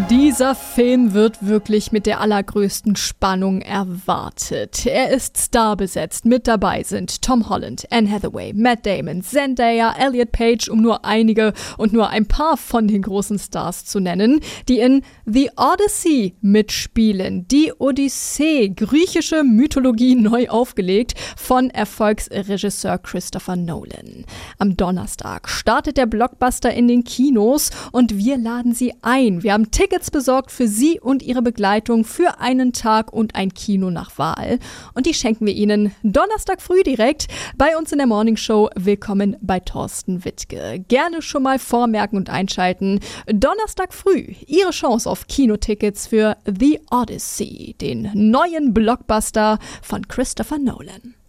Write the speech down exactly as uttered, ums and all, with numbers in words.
Dieser Film wird wirklich mit der allergrößten Spannung erwartet. Er ist starbesetzt. Mit dabei sind Tom Holland, Anne Hathaway, Matt Damon, Zendaya, Elliot Page, um nur einige und nur ein paar von den großen Stars zu nennen, die in The Odyssey mitspielen. Die Odyssee, griechische Mythologie neu aufgelegt von Erfolgsregisseur Christopher Nolan. Am Donnerstag startet der Blockbuster in den Kinos und wir laden Sie ein. Wir haben Tickets besorgt für Sie und Ihre Begleitung für einen Tag und ein Kino nach Wahl. Und die schenken wir Ihnen Donnerstag früh direkt bei uns in der Morning Show. Willkommen bei Thorsten Wittke. Gerne schon mal vormerken und einschalten. Donnerstag früh Ihre Chance auf Kinotickets für The Odyssey, den neuen Blockbuster von Christopher Nolan.